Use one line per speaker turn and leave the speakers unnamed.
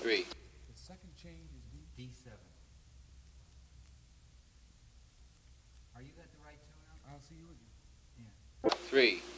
3.
The second change is
D7. Are you got the right tune up?
I'll see you again.
Yeah.
3.